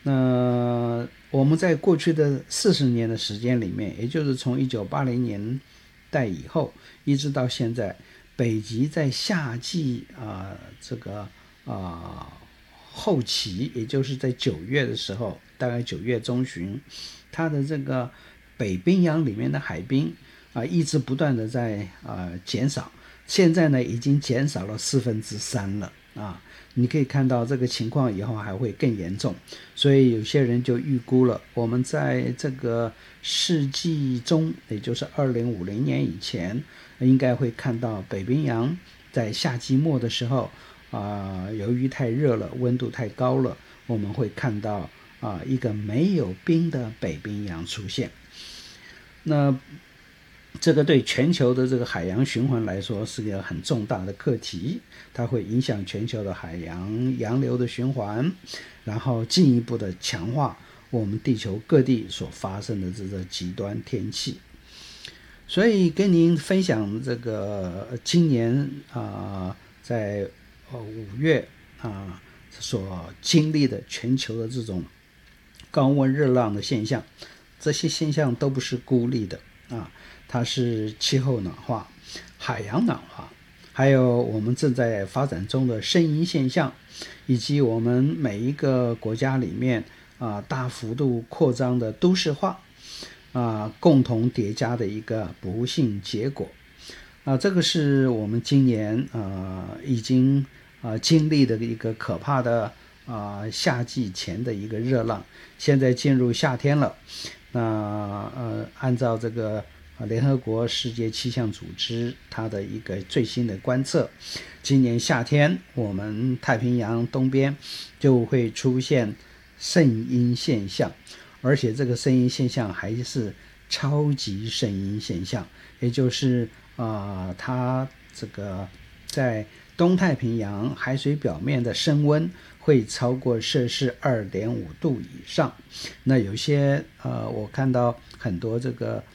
那我们在过去的40年的时间里面，也就是从1980年代以后一直到现在，北极在夏季这个后期，也就是在9月的时候，大概9月中旬，它的这个北冰洋里面的海冰一直不断的在减少，现在呢已经减少了3/4了你可以看到这个情况以后还会更严重，所以有些人就预估了，我们在这个世纪中，也就是2050年以前，应该会看到北冰洋在夏季末的时候由于太热了，温度太高了，我们会看到一个没有冰的北冰洋出现。那这个对全球的这个海洋循环来说是个很重大的课题，它会影响全球的海洋洋流的循环，然后进一步的强化我们地球各地所发生的这个极端天气。所以跟您分享这个今年在5月所经历的全球的这种高温热浪的现象，这些现象都不是孤立的它是气候暖化、海洋暖化，还有我们正在发展中的声音现象，以及我们每一个国家里面大幅度扩张的都市化共同叠加的一个不幸结果这个是我们今年已经经历的一个可怕的夏季前的一个热浪，现在进入夏天了。那按照这个联合国世界气象组织它的一个最新的观测，今年夏天我们太平洋东边就会出现圣婴现象，而且这个圣婴现象还是超级圣婴现象，也就是它这个在东太平洋海水表面的升温会超过摄氏2.5度以上。那有些我看到很多这个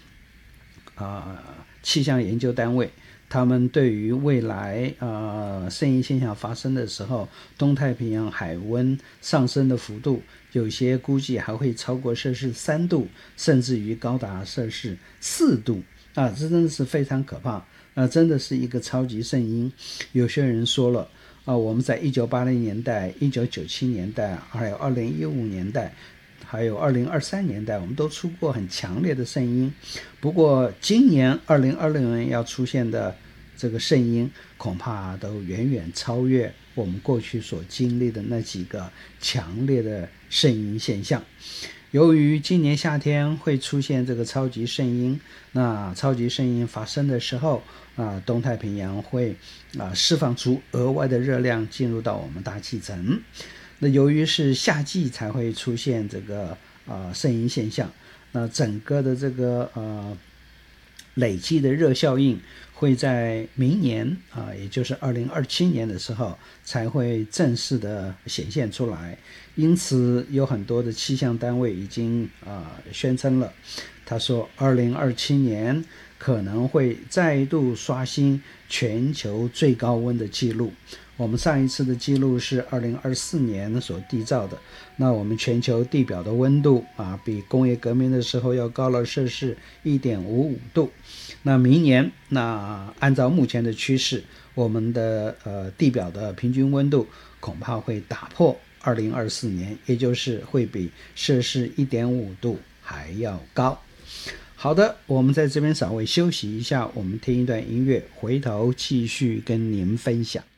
气象研究单位，他们对于未来圣婴现象发生的时候，东太平洋海温上升的幅度，有些估计还会超过摄氏3度，甚至于高达摄氏4度这真的是非常可怕真的是一个超级圣婴。有些人说了我们在1980年代、1997年代，还有2015年代，还有2023年代，我们都出过很强烈的圣婴。不过今年2020年要出现的这个圣婴，恐怕都远远超越我们过去所经历的那几个强烈的圣婴现象。由于今年夏天会出现这个超级圣婴，那超级圣婴发生的时候东太平洋会释放出额外的热量进入到我们大气层。那由于是夏季才会出现这个圣婴现象，那整个的这个累积的热效应会在明年也就是2027年的时候才会正式的显现出来。因此有很多的气象单位已经宣称了，他说2027年可能会再度刷新全球最高温的记录。我们上一次的记录是2024年所缔造的，那我们全球地表的温度比工业革命的时候要高了摄氏1.55度。那明年，那按照目前的趋势，我们的地表的平均温度恐怕会打破2024年，也就是会比摄氏1.5度还要高。好的，我们在这边稍微休息一下，我们听一段音乐，回头继续跟您分享。